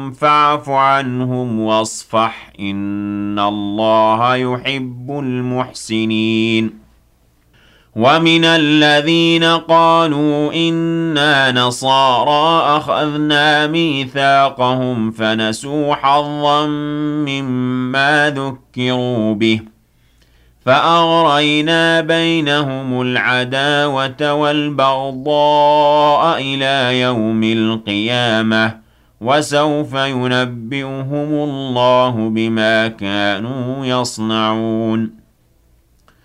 فاعف عنهم واصفح إن الله يحب المحسنين. ومن الذين قالوا إنا نصارى أخذنا ميثاقهم فنسوا حظا مما ذكروا به فأغرينا بينهم العداوة والبغضاء إلى يوم القيامة وسوف ينبئهم الله بما كانوا يصنعون.